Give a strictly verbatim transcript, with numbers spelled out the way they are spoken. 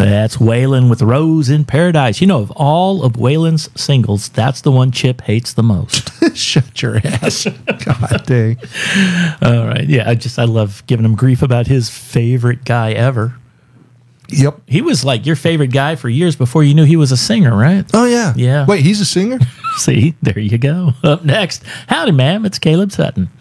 That's Waylon with Rose in Paradise. You know, of all of Waylon's singles, that's the one Chip hates the most. Shut your ass. God dang. All right. Yeah, I just, I love giving him grief about his favorite guy ever. Yep. He was like your favorite guy for years before you knew he was a singer, right? Oh, yeah. Yeah. Wait, he's a singer? See, there you go. Up next, howdy, ma'am. It's Caleb Sutton.